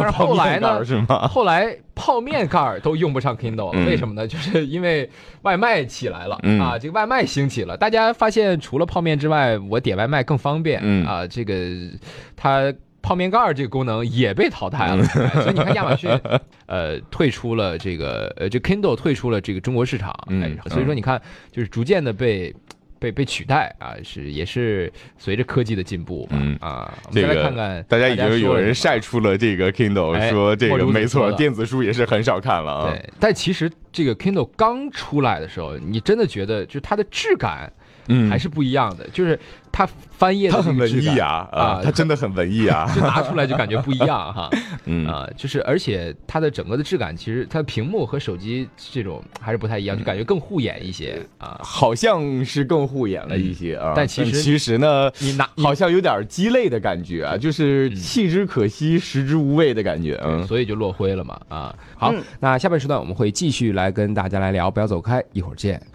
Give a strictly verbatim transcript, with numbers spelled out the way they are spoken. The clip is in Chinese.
但是后来呢？ 是吗？ 后来泡面盖都用不上 Kindle 了， 嗯、 为什么呢？就是因为外卖起来了、 嗯、 啊，这个外卖兴起了，大家发现除了泡面之外，我点外卖更方便、 嗯、 啊，这个它。泡面盖这个功能也被淘汰了，哎、所以你看亚马逊，呃，退出了这个，呃，这 Kindle 退出了这个中国市场，哎，所以说你看，就是逐渐的被被被取代啊，是也是随着科技的进步，嗯啊，我们再来看看， 大家已经有人晒出了这个 Kindle，、哎、说这个没错，电子书也是很少看了啊。 对，但其实这个 Kindle 刚出来的时候，你真的觉得就是它的质感。嗯，还是不一样的，就是它翻页的它很文艺啊啊，它真的很文艺啊， 就拿出来就感觉不一样哈，嗯啊，就是而且它的整个的质感，其实它的屏幕和手机这种还是不太一样，就感觉更护眼一些啊， 好像是更护眼了一些啊， 但其实其实呢， 你拿好像有点鸡肋的感觉啊，就是弃之可惜，食之无味的感觉，嗯， 所以就落灰了嘛啊。好，那下半时段我们会继续来跟大家来聊，不要走开，一会儿见。